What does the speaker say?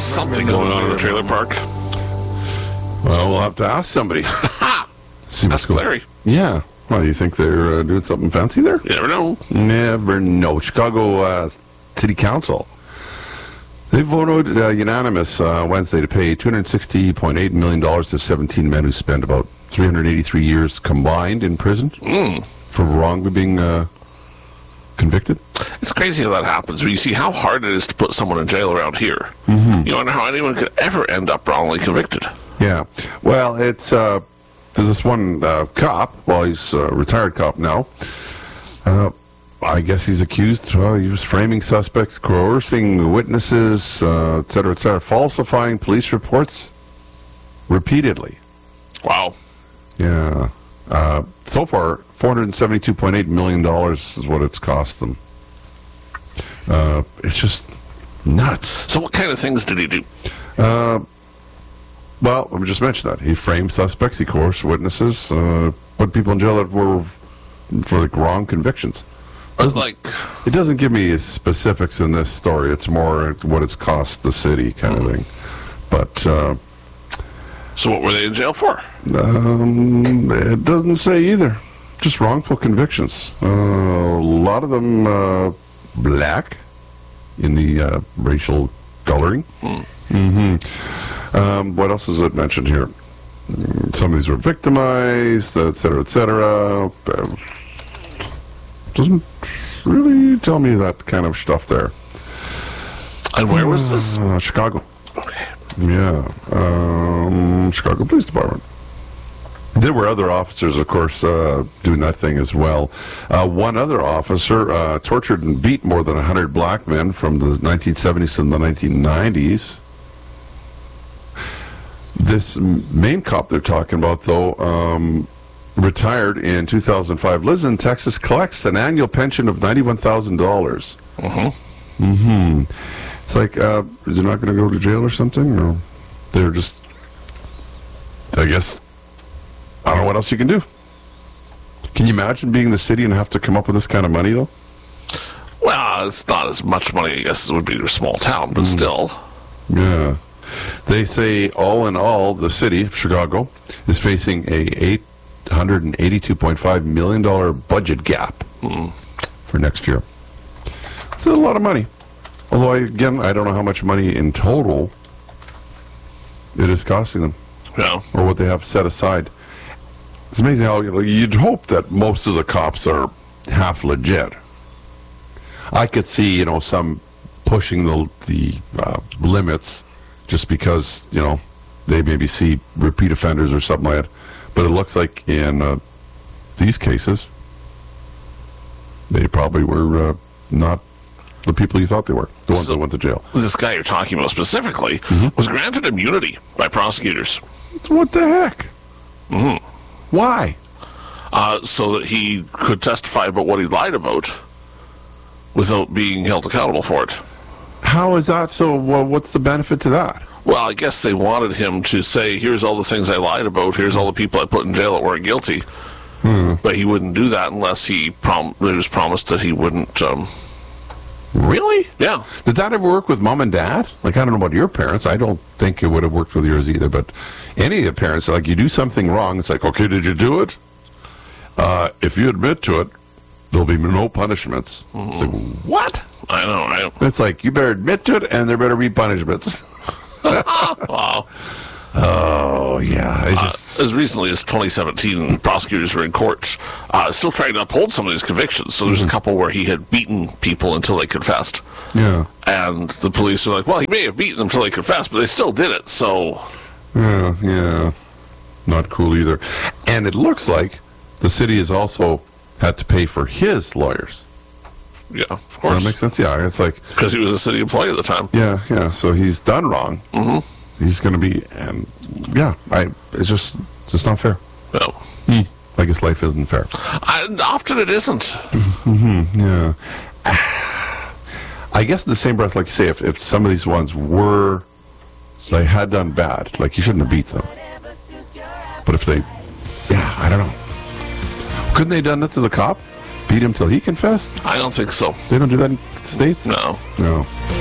something going on in the trailer park. Well, we'll have to ask somebody. See what's Ask going on. Larry. Yeah. Well, do you think they're doing something fancy there? You never know. Never know. Chicago City Council. They voted unanimous Wednesday to pay $260.8 million to 17 men who spent about 383 years combined in prison for wrongly being convicted. It's crazy how that happens. When you see how hard it is to put someone in jail around here, you wonder how anyone could ever end up wrongly convicted. Yeah. Well, it's there's this one cop. Well, he's a retired cop now. I guess he's accused. Well, he was framing suspects, coercing witnesses, et cetera, falsifying police reports repeatedly. Wow. Yeah. So far, $472.8 million is what it's cost them. It's just nuts. So what kind of things did he do? Well, let me just mention that. He framed suspects, he coerced witnesses, put people in jail that were for like wrong convictions. It doesn't give me specifics in this story. It's more what it's cost the city kind of thing. But so what were they in jail for? it doesn't say either. Just wrongful convictions. A lot of them black in the racial coloring. What else is it mentioned here? Some of these were victimized, et cetera, et cetera. Doesn't really tell me that kind of stuff there. And where was this? Chicago. Okay. Yeah. Chicago Police Department. There were other officers, of course, doing that thing as well. One other officer tortured and beat more than 100 black men from the 1970s and the 1990s. This main cop they're talking about, though, retired in 2005. Lives in Texas, collects an annual pension of $91,000. It's like, is he not going to go to jail or something? Or they're just, I guess, I don't know what else you can do. Can you imagine being the city and have to come up with this kind of money, though? Well, it's not as much money, I guess, as it would be to a small town, but still. Yeah. They say, all in all, the city of Chicago is facing a $882.5 million budget gap for next year. It's a lot of money. Although, again, I don't know how much money in total it is costing them. Yeah. Or what they have set aside. It's amazing how you'd hope that most of the cops are half legit. I could see, some pushing the limits just because, they maybe see repeat offenders or something like that. But it looks like in these cases, they probably were not the people you thought they were, the ones that went to jail. This guy you're talking about specifically was granted immunity by prosecutors. What the heck? Why? So that he could testify about what he lied about without being held accountable for it. How is that so? Well, what's the benefit to that? Well, I guess they wanted him to say, here's all the things I lied about, here's all the people I put in jail that weren't guilty. But he wouldn't do that unless it was promised that he wouldn't... Really? Yeah. Did that ever work with mom and dad? Like, I don't know about your parents. I don't think it would have worked with yours either. But any of the parents, like, you do something wrong, it's like, okay, did you do it? If you admit to it, there'll be no punishments. It's like, what? I know. It's like, you better admit to it, and there better be punishments. Wow. Oh, yeah. It's just... As recently as 2017, prosecutors were in court still trying to uphold some of these convictions. So there's a couple where he had beaten people until they confessed. Yeah. And the police were like, well, he may have beaten them until they confessed, but they still did it, so... Yeah. Not cool either. And it looks like the city has also had to pay for his lawyers. Yeah, of course. Does that make sense? Yeah, it's like... Because he was a city employee at the time. Yeah, so he's done wrong. He's going to be... And it's just not fair. No. I guess life isn't fair. Often it isn't. Yeah. I guess in the same breath, like you say, if some of these ones were... They had done bad, like you shouldn't have beat them. But if they... Yeah, I don't know. Couldn't they have done that to the cop? Beat him till he confessed? I don't think so. They don't do that in the States? No. No.